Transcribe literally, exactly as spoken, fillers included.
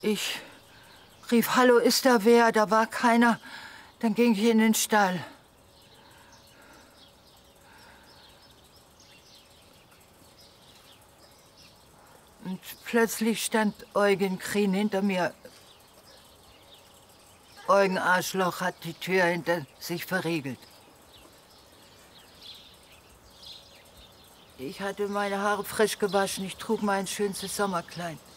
Ich rief, hallo, ist da wer? Da war keiner. Dann ging ich in den Stall. Und plötzlich stand Eugen Krien hinter mir. Eugen Arschloch hat die Tür hinter sich verriegelt. Ich hatte meine Haare frisch gewaschen. Ich trug mein schönstes Sommerkleid.